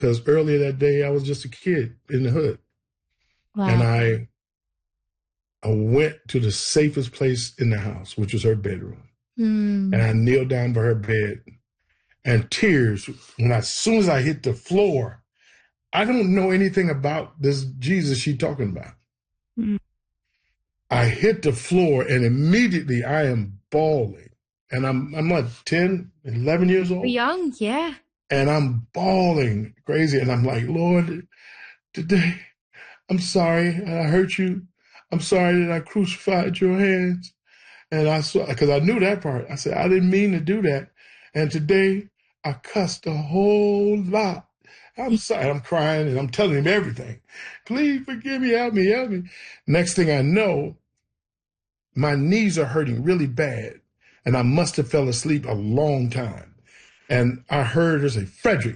because earlier that day I was just a kid in the hood. And Wow. I went to the safest place in the house, which was her bedroom. And Mm. I kneeled down by her bed and tears as soon as I hit the floor. I don't know anything about this Jesus she's talking about. Mm. I hit the floor and immediately I am bawling. And I'm like 10, 11 years We're old. young, yeah. And I'm bawling crazy. And I'm like, Lord, today, I'm sorry I hurt you. I'm sorry that I crucified your hands. And I saw, because I knew that part. I said, I didn't mean to do that. And today I cussed a whole lot. I'm sorry. I'm crying and I'm telling him everything. Please forgive me. Help me. Help me. Next thing I know, my knees are hurting really bad. And I must have fell asleep a long time. And I heard her say, Frederick.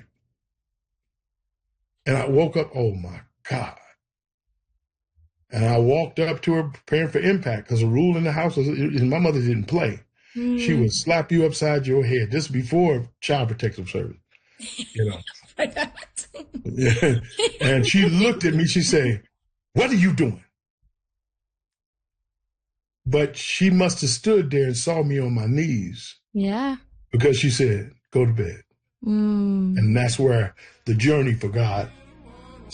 And I woke up, oh my God. And I walked up to her preparing for impact because the rule in the house was my mother didn't play. She Mm. would slap you upside your head. This before Child Protective Service, you know. For that. And she looked at me. She said, "What are you doing?" But she must have stood there and saw me on my knees Yeah. because she said, "Go to bed." Mm. And that's where the journey for God